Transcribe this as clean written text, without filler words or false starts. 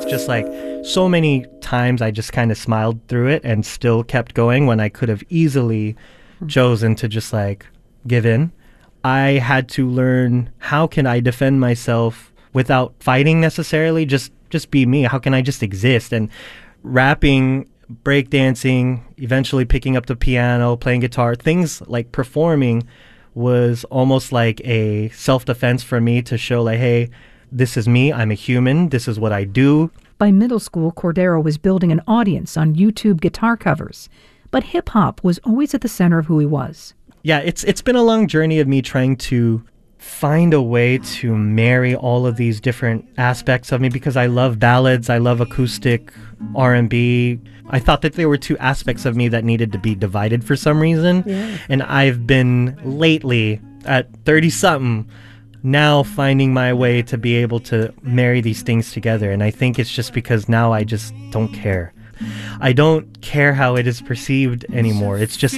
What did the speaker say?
just like so many times I just kind of smiled through it and still kept going when I could have easily chosen to just like give in. I had to learn, how can I defend myself without fighting necessarily? Just be me. How can I just exist? And rapping, breakdancing, eventually picking up the piano, playing guitar, things like performing was almost like a self-defense for me to show like, hey, this is me. I'm a human. This is what I do. By middle school, Cordero was building an audience on YouTube guitar covers, but hip-hop was always at the center of who he was. Yeah, it's been a long journey of me trying to find a way to marry all of these different aspects of me, because I love ballads, I love acoustic R&B. I thought that there were two aspects of me that needed to be divided for some reason. Yeah. And I've been lately, at 30-something, now finding my way to be able to marry these things together. And I think it's just because now I just don't care. I don't care how it is perceived anymore. It's just